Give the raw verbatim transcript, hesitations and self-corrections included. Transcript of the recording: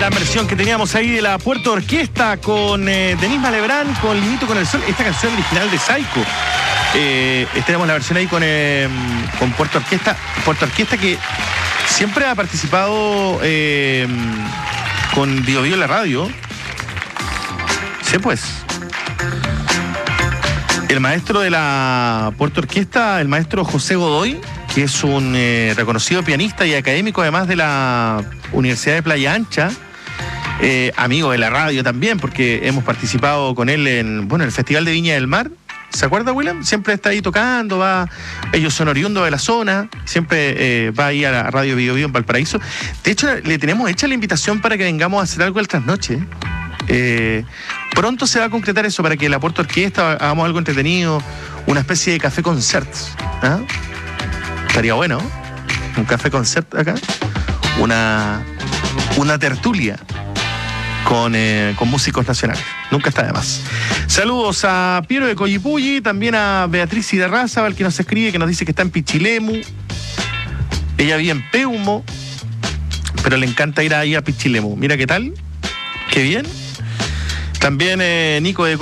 gran versión que teníamos ahí de la Puerto Orquesta con eh, Denise Malebrán, con Limito con el Sol, esta canción original de Psycho. Eh, tenemos la versión ahí con, eh, con Puerto Orquesta, Puerto Orquesta que siempre ha participado eh, con Bio Bio en la radio. Sí, pues. El maestro de la Puerto Orquesta, el maestro José Godoy, que es un eh, reconocido pianista y académico, además de la Universidad de Playa Ancha, eh, amigo de la radio también, porque hemos participado con él en, bueno, el Festival de Viña del Mar. ¿Se acuerda, William? Siempre está ahí tocando, va, ellos son oriundos de la zona, siempre eh, va ahí a la radio Bio Bio en Valparaíso. De hecho, le tenemos hecha la invitación para que vengamos a hacer algo al trasnoche. Eh, pronto se va a concretar eso para que la Puerto Orquesta hagamos algo entretenido, una especie de café concert. ¿Ah? Estaría bueno, un café concert acá, una, una tertulia con, eh, con músicos nacionales. Nunca está de más. Saludos a Piero de Coyipulli, también a Beatriz Iderraza, el que nos escribe, que nos dice que está en Pichilemu. Ella vive en Peumo, pero le encanta ir ahí a Pichilemu. Mira qué tal, qué bien. También eh, Nico de